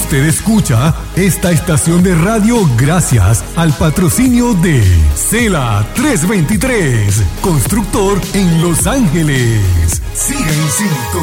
Usted escucha esta estación de radio gracias al patrocinio de Cela 323, constructor en Los Ángeles. Sigue en sintonía.